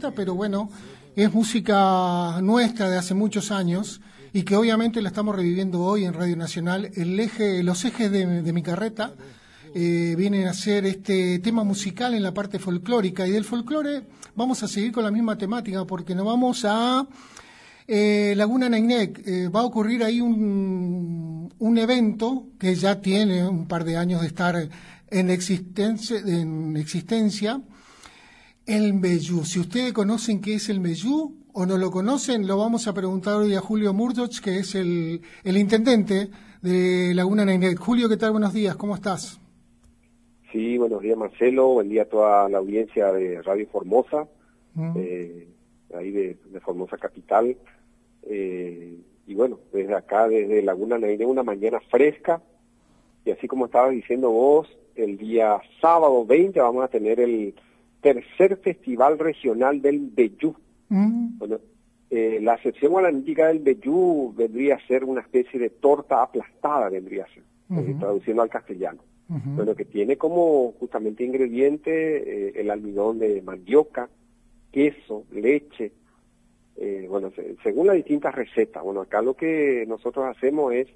canta, pero bueno, es música nuestra de hace muchos años y que obviamente la estamos reviviendo hoy en Radio Nacional. Los ejes de mi carreta vienen a ser este tema musical en la parte folclórica, y del folclore vamos a seguir con la misma temática porque nos vamos a Laguna Nainec. Va a ocurrir ahí un evento que ya tiene un par de años de estar en existencia, el Mbejú. Si ustedes conocen qué es el Mbejú o no lo conocen, lo vamos a preguntar hoy a Julio Murdoch, que es el intendente de Laguna Nainec. Julio, ¿qué tal? Buenos días, ¿cómo estás? Sí, buenos días, Marcelo, buen día a toda la audiencia de Radio Formosa, ahí de Formosa Capital, y bueno, desde acá, desde Laguna Nainec, una mañana fresca, y así como estabas diciendo vos, el día sábado 20 vamos a tener el tercer Festival Regional del Mbejú. Bueno, la acepción guaranítica del Mbejú vendría a ser una especie de torta aplastada, vendría a ser, traduciendo al castellano. Bueno, que tiene como justamente ingrediente el almidón de mandioca, queso, leche, bueno, según las distintas recetas. Bueno, acá lo que nosotros hacemos es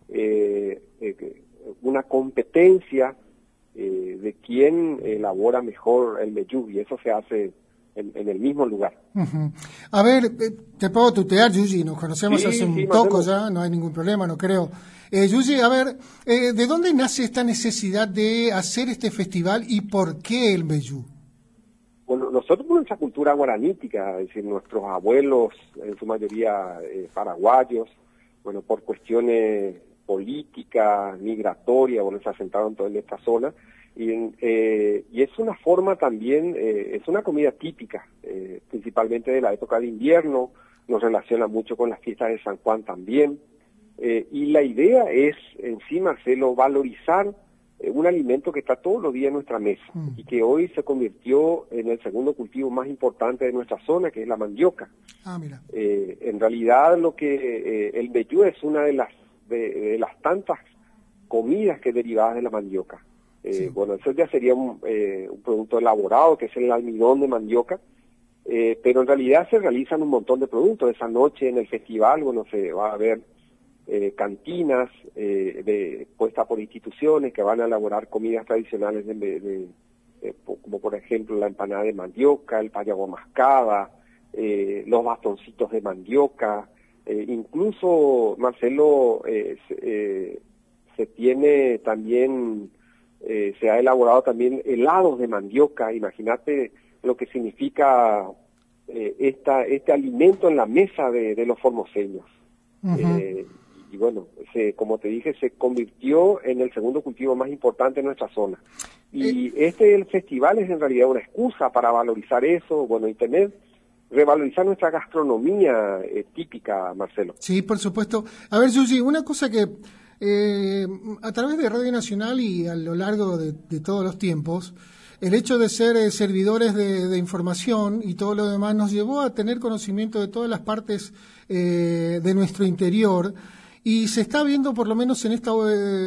una competencia de quién elabora mejor el Mbejú, y eso se hace en el mismo lugar. A ver, te puedo tutear, Yuji, nos conocemos hace un toco Marcelo. ya, no hay ningún problema, no creo. Yuji, a ver, ¿de dónde nace esta necesidad de hacer este festival y por qué el Mbejú? Bueno, nosotros por nuestra cultura guaranítica, es decir, nuestros abuelos, en su mayoría paraguayos, bueno, por cuestiones políticas, migratorias, bueno, se asentaron todo en esta zona, y es una forma también, es una comida típica, principalmente de la época de invierno, nos relaciona mucho con las fiestas de San Juan también, y la idea es, en sí, Marcelo, valorizar un alimento que está todos los días en nuestra mesa y que hoy se convirtió en el segundo cultivo más importante de nuestra zona, que es la mandioca. Mira. En realidad, lo que el Mbejú es una de las tantas comidas que derivadas de la mandioca. Bueno, eso ya sería un producto elaborado, que es el almidón de mandioca, pero en realidad se realizan un montón de productos. Esa noche en el festival, bueno, se va a ver cantinas puestas por instituciones que van a elaborar comidas tradicionales como por ejemplo la empanada de mandioca, el payagua mascada, los bastoncitos de mandioca, incluso, Marcelo, se tiene también, se ha elaborado también helados de mandioca. Imagínate lo que significa este alimento en la mesa de los formoseños. Y bueno, como te dije, se convirtió en el segundo cultivo más importante en nuestra zona. Y el festival es en realidad una excusa para valorizar eso, bueno, y revalorizar nuestra gastronomía típica, Marcelo. Sí, por supuesto. A ver, Yuji, una cosa que a través de Radio Nacional y a lo largo de todos los tiempos, el hecho de ser servidores de información y todo lo demás nos llevó a tener conocimiento de todas las partes de nuestro interior, y se está viendo, por lo menos en esta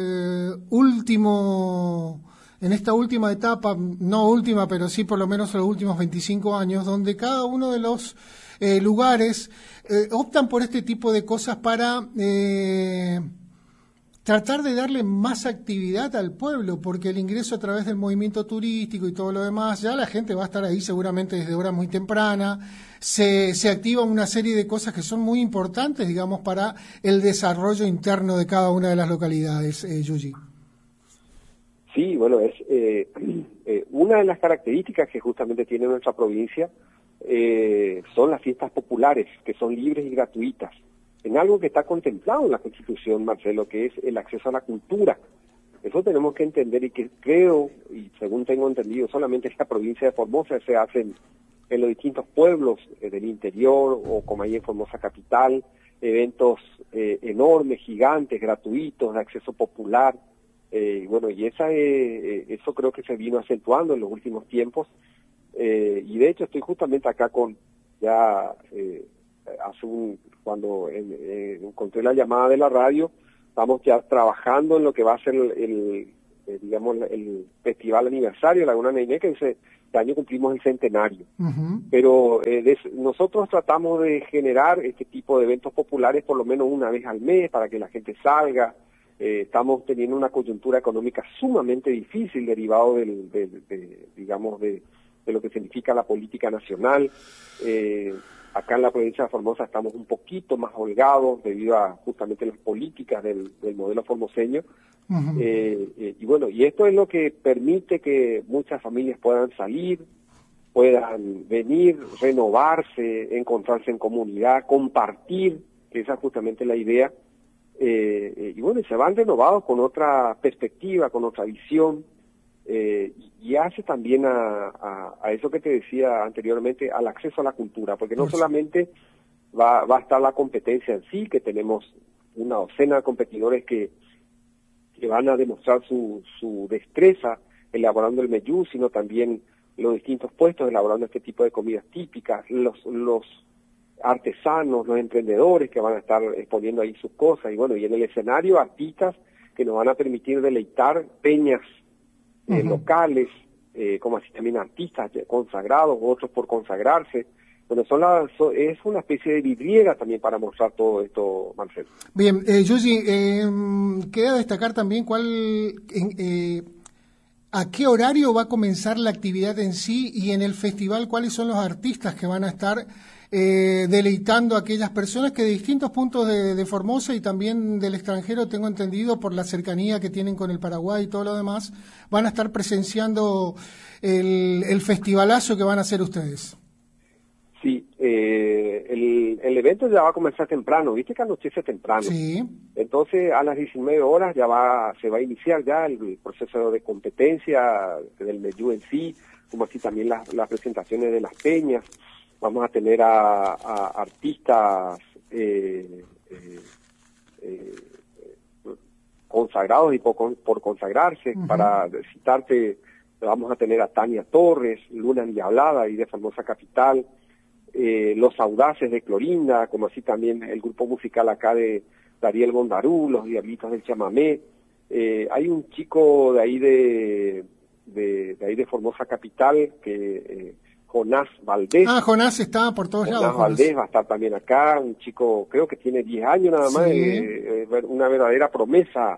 última etapa, no última, pero sí por lo menos en los últimos 25 años, donde cada uno de los lugares optan por este tipo de cosas para tratar de darle más actividad al pueblo, porque el ingreso a través del movimiento turístico y todo lo demás, ya la gente va a estar ahí seguramente desde hora muy temprana, se activa una serie de cosas que son muy importantes, digamos, para el desarrollo interno de cada una de las localidades, Yuji. Sí, bueno, es una de las características que justamente tiene nuestra provincia, son las fiestas populares, que son libres y gratuitas, en algo que está contemplado en la Constitución, Marcelo, que es el acceso a la cultura. Eso tenemos que entender, y que creo, y según tengo entendido, solamente en la provincia de Formosa se hacen en los distintos pueblos del interior, o como ahí en Formosa Capital, eventos enormes, gigantes, gratuitos, de acceso popular. Bueno, y eso creo que se vino acentuando en los últimos tiempos, y de hecho estoy justamente acá cuando encontré la llamada de la radio, estamos ya trabajando en lo que va a ser digamos, el festival aniversario Laguna Nainé, que este año cumplimos el centenario. Pero nosotros tratamos de generar este tipo de eventos populares por lo menos una vez al mes para que la gente salga. Estamos teniendo una coyuntura económica sumamente difícil derivado digamos, de lo que significa la política nacional. Acá en la provincia de Formosa estamos un poquito más holgados debido a justamente las políticas del modelo formoseño. Y bueno, y esto es lo que permite que muchas familias puedan salir, puedan venir, renovarse, encontrarse en comunidad, compartir, que esa es justamente la idea. Y bueno, se van renovados con otra perspectiva, con otra visión, y hace también a eso que te decía anteriormente, al acceso a la cultura, porque no solamente va a estar la competencia en sí, que tenemos una docena de competidores que van a demostrar su destreza elaborando el meyú, sino también los distintos puestos elaborando este tipo de comidas típicas, los artesanos, los emprendedores que van a estar exponiendo ahí sus cosas, y bueno, y en el escenario artistas que nos van a permitir deleitar, peñas locales, como así también artistas consagrados, otros por consagrarse. Bueno, es una especie de vidriera también para mostrar todo esto, Marcelo. Bien, Yuji, queda destacar también a qué horario va a comenzar la actividad en sí, y en el festival cuáles son los artistas que van a estar deleitando a aquellas personas que de distintos puntos de Formosa y también del extranjero, tengo entendido por la cercanía que tienen con el Paraguay y todo lo demás, van a estar presenciando el festivalazo que van a hacer ustedes. Sí, el evento ya va a comenzar temprano, viste que anochece temprano. Sí. Entonces a las 19 horas se va a iniciar ya el proceso de competencia del meyú en sí, como así también las presentaciones de las peñas. Vamos a tener a artistas consagrados y por consagrarse. Para citarte, vamos a tener a Tania Torres, Luna Endiablada y de Formosa Capital, Los Audaces de Clorinda, como así también el grupo musical acá de Dariel Bondarú, Los Diablitos del Chamamé. Hay un chico de ahí de Formosa Capital que Jonás Valdés. Jonás está por todos lados. Jonás Valdés va a estar también acá, un chico creo que tiene 10 años nada más, una verdadera promesa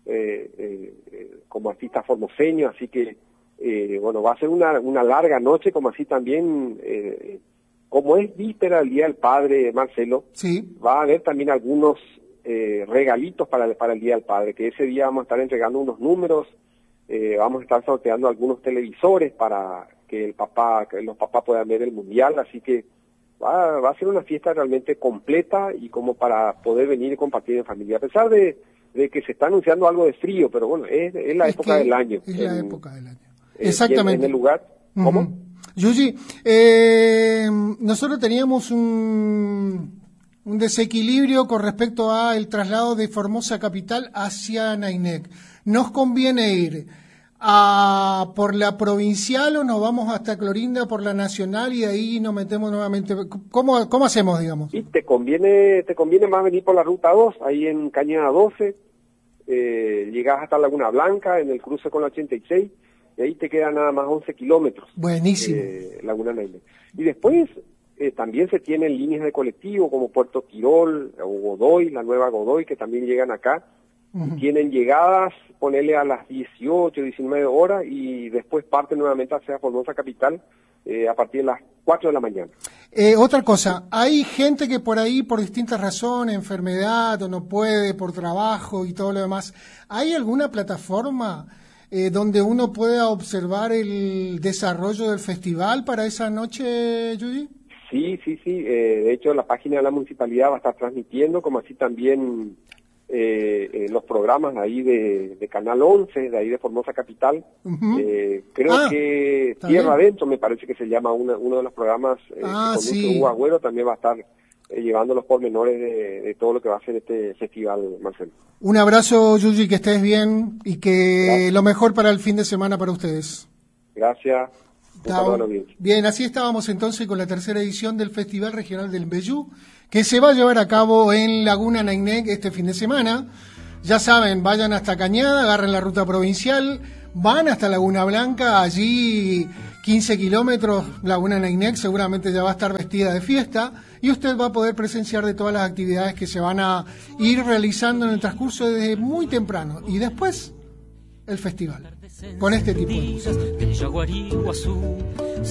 como artista formoseño, así que bueno, va a ser una larga noche, como así también, como es víspera del Día del Padre, Marcelo, va a haber también algunos regalitos para el Día del Padre, que ese día vamos a estar entregando unos números, vamos a estar sorteando algunos televisores para que los papás puedan ver el mundial, así que va a ser una fiesta realmente completa y como para poder venir y compartir en familia, a pesar de que se está anunciando algo de frío, pero bueno, es la época del año. Es la época del año. Exactamente. En el lugar, ¿cómo? Yuji, nosotros teníamos un desequilibrio con respecto a el traslado de Formosa Capital hacia Nainec. ¿Nos conviene ir por la provincial o nos vamos hasta Clorinda por la nacional y ahí nos metemos nuevamente? ¿Cómo hacemos, digamos? Sí, te conviene más venir por la ruta 2, ahí en Cañada 12, llegás hasta Laguna Blanca, en el cruce con la 86, y ahí te quedan nada más 11 kilómetros. Buenísimo. Laguna Nainé. Y después también se tienen líneas de colectivo como Puerto Tirol o Godoy, la nueva Godoy, que también llegan acá. Tienen llegadas, ponele a las 18, 19 horas y después parten nuevamente hacia Formosa Capital a partir de las 4 de la mañana. Otra cosa, hay gente que por ahí, por distintas razones, enfermedad o no puede, por trabajo y todo lo demás. ¿Hay alguna plataforma donde uno pueda observar el desarrollo del festival para esa noche, Judy? Sí. De hecho, la página de la municipalidad va a estar transmitiendo, como así también los programas ahí de Canal 11, de ahí de Formosa Capital. Creo que Tierra Adentro, me parece que se llama uno de los programas, con Hugo Agüero también va a estar llevando los pormenores de todo lo que va a ser este festival, Marcelo. Un abrazo, Yuji, que estés bien y que lo mejor para el fin de semana para ustedes. Gracias. Bien, así estábamos entonces con la tercera edición del Festival Regional del Meyú, que se va a llevar a cabo en Laguna Nainec este fin de semana. Ya saben, vayan hasta Cañada, agarren la ruta provincial, van hasta Laguna Blanca, allí 15 kilómetros, Laguna Nainec seguramente ya va a estar vestida de fiesta y usted va a poder presenciar de todas las actividades que se van a ir realizando en el transcurso desde muy temprano. Y después, el festival, con este tipo de música.